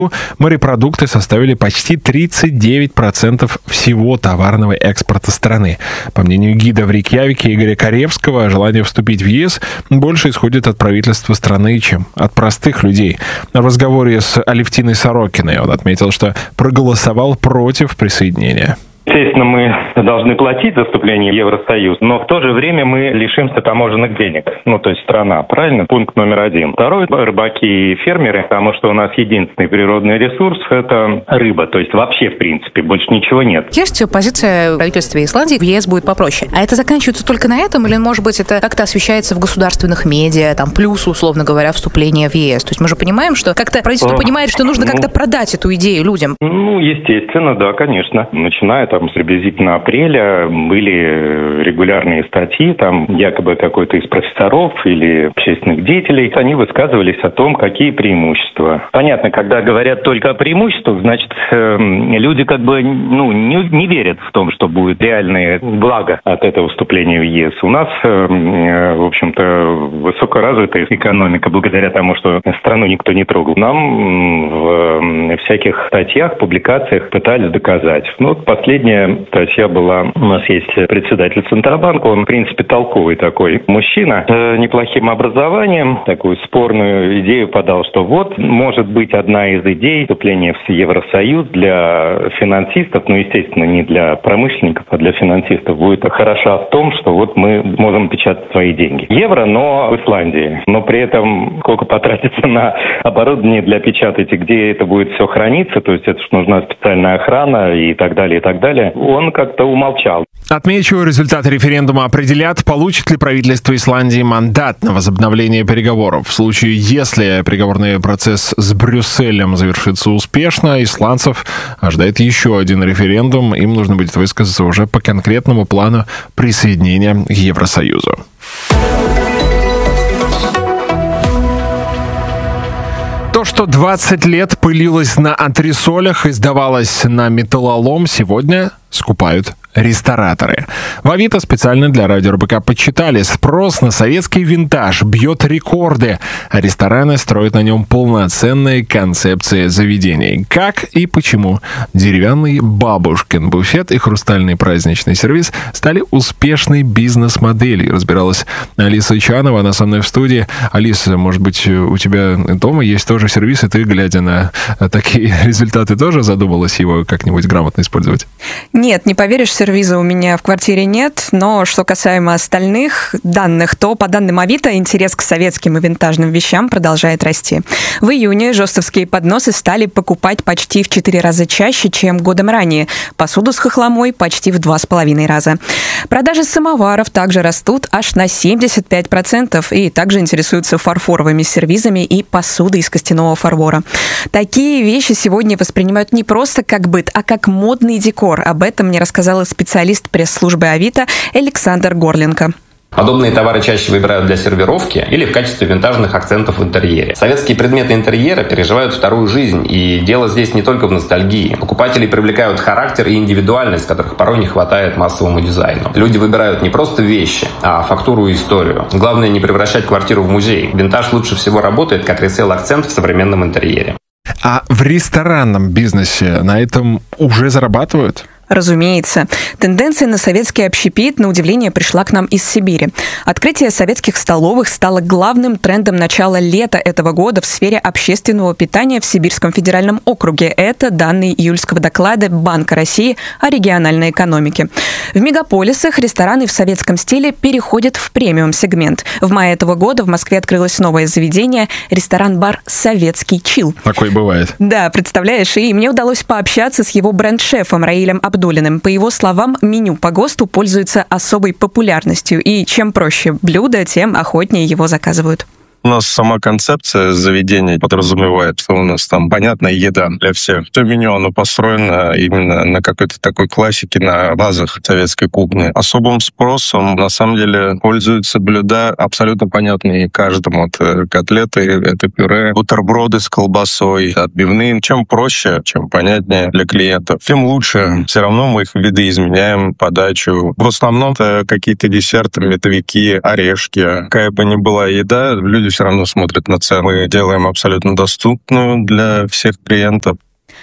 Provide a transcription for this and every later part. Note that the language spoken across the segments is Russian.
Морепродукты составили почти 39% всего товарного экспорта страны. По мнению гида в Рейкьявике Игоря Каревского, желание вступить в ЕС больше исходит от правительства страны, чем от простых людей. В разговоре с Алевтиной Сорокиной он отметил, что проголосовал против присоединения. Естественно, мы должны платить за вступление в Евросоюз, но в то же время мы лишимся таможенных денег. То есть страна, правильно? Пункт номер 1. Второй – рыбаки и фермеры, потому что у нас единственный природный ресурс – это рыба. То есть вообще, в принципе, больше ничего нет. Есть позиция правительства Исландии, в ЕС будет попроще. А это заканчивается только на этом? Или, может быть, это как-то освещается в государственных медиа, плюс, условно говоря, вступление в ЕС? То есть мы же понимаем, что как-то правительство понимает, что нужно как-то продать эту идею людям. Естественно, да, конечно. Начиная с приблизительно апреля были регулярные статьи, якобы какой-то из профессоров или общественных деятелей, они высказывались о том, какие преимущества. Понятно, когда говорят только о преимуществах, значит, люди не верят в том, что будет реальное благо от этого вступления в ЕС. У нас, в общем-то, высокоразвитая экономика, благодаря тому, что страну никто не трогал. Нам в всяких статьях, публикациях пытались доказать. Последняя статья была, у нас есть председатель Центробанка, он, в принципе, толковый такой мужчина, с неплохим образованием, такую спорную идею подал, что может быть одна из идей вступления в Евросоюз для финансистов, естественно, не для промышленников, а для финансистов, будет хороша в том, что мы можем печатать свои деньги. Евро, но в Исландии. Но при этом сколько потратится на оборудование для печатать, и где это будет все храниться, то есть это нужна специальная охрана и так далее, и так далее. Он как-то умолчал. Отмечу, результаты референдума определят, получит ли правительство Исландии мандат на возобновление переговоров. В случае, если переговорный процесс с Брюсселем завершится успешно, исландцев ожидает еще один референдум. Им нужно будет высказаться уже по конкретному плану присоединения к Евросоюзу. То, что 20 лет пылилось на антресолях и сдавалось на металлолом, сегодня скупают рестораторы. В Авито специально для Радио РБК подсчитали. Спрос на советский винтаж бьет рекорды, а рестораны строят на нем полноценные концепции заведений. Как и почему деревянный бабушкин буфет и хрустальный праздничный сервис стали успешной бизнес-моделью. Разбиралась Алиса Чанова, она со мной в студии. Алиса, может быть, у тебя дома есть тоже сервис, и ты, глядя на такие результаты, тоже задумалась его как-нибудь грамотно использовать? Нет, не поверишь, сервиза у меня в квартире нет, но что касаемо остальных данных, то по данным Авито интерес к советским и винтажным вещам продолжает расти. В июне жостовские подносы стали покупать почти в 4 раза чаще, чем годом ранее. Посуду с хохломой почти в 2,5 раза. Продажи самоваров также растут аж на 75%, и также интересуются фарфоровыми сервизами и посудой из костяного фарфора. Такие вещи сегодня воспринимают не просто как быт, а как модный декор. Об этом мне рассказала специалист пресс-службы Авито Александр Горленко. Подобные товары чаще выбирают для сервировки или в качестве винтажных акцентов в интерьере. Советские предметы интерьера переживают вторую жизнь, и дело здесь не только в ностальгии. Покупателей привлекают характер и индивидуальность, которых порой не хватает массовому дизайну. Люди выбирают не просто вещи, а фактуру и историю. Главное не превращать квартиру в музей. Винтаж лучше всего работает как ресейл-акцент в современном интерьере. А в ресторанном бизнесе на этом уже зарабатывают? Разумеется. Тенденция на советский общепит, на удивление, пришла к нам из Сибири. Открытие советских столовых стало главным трендом начала лета этого года в сфере общественного питания в Сибирском федеральном округе. Это данные июльского доклада Банка России о региональной экономике. В мегаполисах рестораны в советском стиле переходят в премиум-сегмент. В мае этого года в Москве открылось новое заведение – ресторан-бар «Советский чил». Такое бывает. Да, представляешь, и мне удалось пообщаться с его бренд-шефом Раилем Абдулиным. По его словам, меню по ГОСТу пользуется особой популярностью, и чем проще блюдо, тем охотнее его заказывают. У нас сама концепция заведения подразумевает, что у нас там понятная еда для всех. То меню, оно построено именно на какой-то такой классике, на базах советской кухни. Особым спросом, на самом деле, пользуются блюда абсолютно понятные каждому. Это котлеты, это пюре, бутерброды с колбасой, отбивные. Чем проще, чем понятнее для клиентов, тем лучше. Все равно мы их видоизменяем, подачу. В основном это какие-то десерты, медовики, орешки. Какая бы ни была еда, люди все равно смотрят на цены. Мы делаем абсолютно доступную для всех клиентов.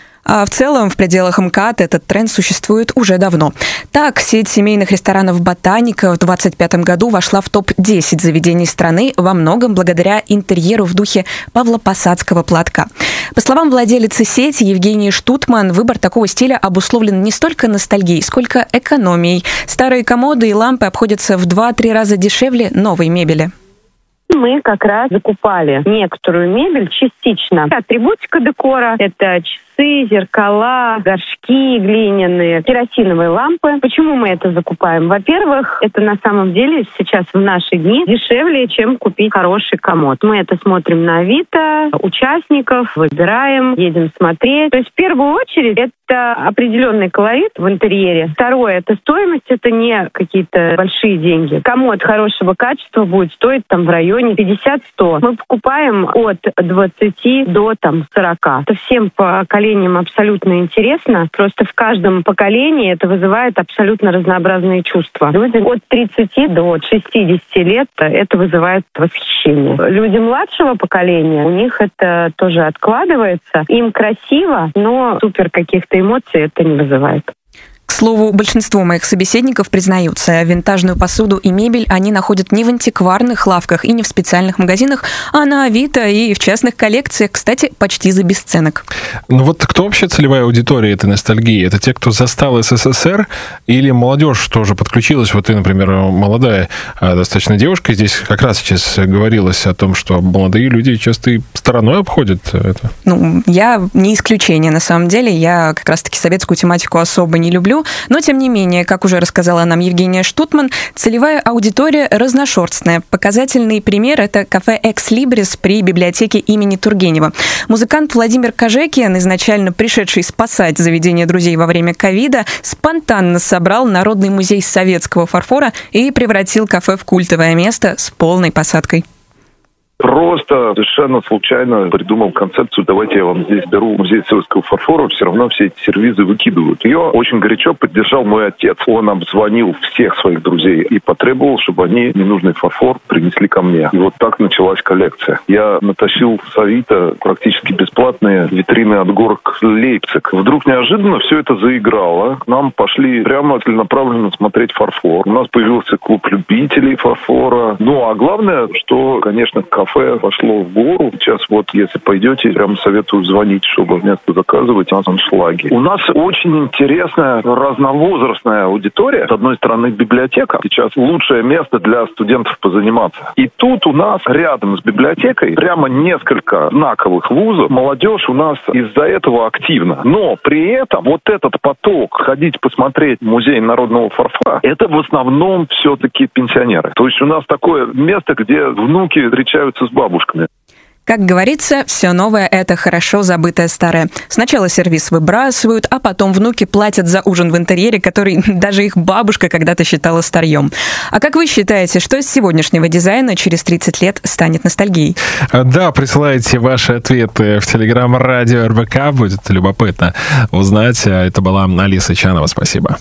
А в целом, в пределах МКАД этот тренд существует уже давно. Так, сеть семейных ресторанов «Ботаника» в 2025 году вошла в топ-10 заведений страны во многом благодаря интерьеру в духе Павлопосадского платка. По словам владелицы сети Евгении Штутман, выбор такого стиля обусловлен не столько ностальгией, сколько экономией. Старые комоды и лампы обходятся в 2-3 раза дешевле новой мебели. Мы как раз закупали некоторую мебель частично. Атрибутика декора – это часы, зеркала, горшки глиняные, керосиновые лампы. Почему мы это закупаем? Во-первых, это на самом деле сейчас в наши дни дешевле, чем купить хороший комод. Мы это смотрим на Авито, участников, выбираем, едем смотреть. То есть в первую очередь это определенный колорит в интерьере. Второе – это стоимость, это не какие-то большие деньги. Комод хорошего качества будет стоить там в районе 50-100. Мы покупаем от 20 до 40. Это всем поколениям абсолютно интересно. Просто в каждом поколении это вызывает абсолютно разнообразные чувства. Люди от 30 до 60 лет это вызывает восхищение. Люди младшего поколения, у них это тоже откладывается. Им красиво, но супер каких-то эмоций это не вызывает. К слову, большинство моих собеседников признаются, винтажную посуду и мебель они находят не в антикварных лавках и не в специальных магазинах, а на Авито и в частных коллекциях, кстати, почти за бесценок. Ну вот кто вообще целевая аудитория этой ностальгии? Это те, кто застал СССР, или молодежь тоже подключилась? Вот ты, например, молодая достаточно девушка, здесь как раз сейчас говорилось о том, что молодые люди часто и стороной обходят это. Ну, я не исключение, на самом деле. Я как раз-таки советскую тематику особо не люблю. Но, тем не менее, как уже рассказала нам Евгения Штутман, целевая аудитория разношерстная. Показательный пример – это кафе «Экс-Либрис» при библиотеке имени Тургенева. Музыкант Владимир Кожекин, изначально пришедший спасать заведение друзей во время ковида, спонтанно собрал Народный музей советского фарфора и превратил кафе в культовое место с полной посадкой. Просто совершенно случайно придумал концепцию: давайте я вам здесь беру музей советского фарфора, все равно все эти сервизы выкидывают. Ее очень горячо поддержал мой отец. Он обзвонил всех своих друзей и потребовал, чтобы они ненужный фарфор принесли ко мне. И вот так началась коллекция. Я натащил с Авито практически бесплатные витрины от горок Лейпциг. Вдруг неожиданно все это заиграло. К нам пошли прямо целенаправленно смотреть фарфор. У нас появился клуб любителей фарфора. Ну, а главное, что, конечно, кафе пошло в гору. Сейчас вот, если пойдете, прям советую звонить, чтобы место заказывать на аншлаге. У нас очень интересная разновозрастная аудитория. С одной стороны, библиотека. Сейчас лучшее место для студентов позаниматься. И тут у нас рядом с библиотекой прямо несколько знаковых вузов. Молодежь у нас из-за этого активна. Но при этом вот этот поток ходить посмотреть музей народного фарфора, это в основном все-таки пенсионеры. То есть у нас такое место, где внуки встречаются с бабушками. Как говорится, все новое – это хорошо забытое старое. Сначала сервис выбрасывают, а потом внуки платят за ужин в интерьере, который даже их бабушка когда-то считала старьем. А как вы считаете, что из сегодняшнего дизайна через 30 лет станет ностальгией? Да, присылайте ваши ответы в телеграм-радио РБК. Будет любопытно узнать. Это была Алиса Чанова. Спасибо.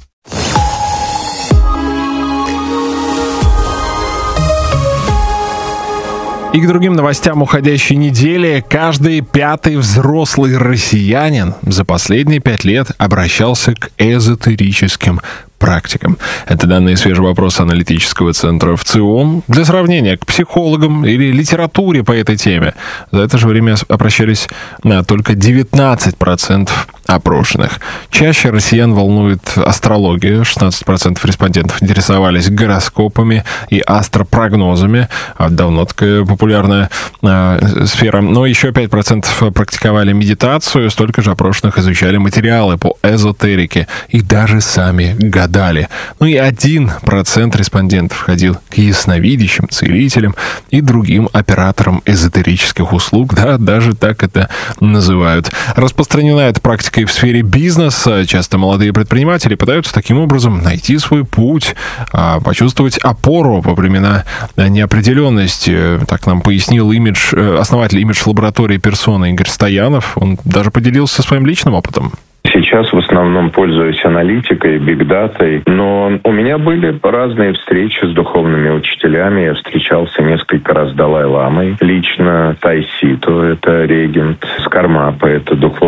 И к другим новостям уходящей недели. Каждый пятый взрослый россиянин за последние 5 лет обращался к эзотерическим практикам. Это данные свежего опроса аналитического центра ВЦИОМ. Для сравнения, к психологам или литературе по этой теме за это же время обращались только 19% опрошенных. Чаще россиян волнует астрология. 16% респондентов интересовались гороскопами и астропрогнозами. Давно такая популярная сфера. Но еще 5% практиковали медитацию. Столько же опрошенных изучали материалы по эзотерике и даже сами гадали. Ну и 1% респондентов ходил к ясновидящим, целителям и другим операторам эзотерических услуг. Да, даже так это называют. Распространена эта практика и в сфере бизнеса. Часто молодые предприниматели пытаются таким образом найти свой путь, почувствовать опору во времена неопределенности. Так нам пояснил основатель имидж-лаборатории «Персона» Игорь Стоянов. Он даже поделился своим личным опытом. Сейчас в основном пользуюсь аналитикой, бигдатой, но у меня были разные встречи с духовными учителями. Я встречался несколько раз с Далай-ламой лично, Тайсито, это регент, с Кармапа, это духовный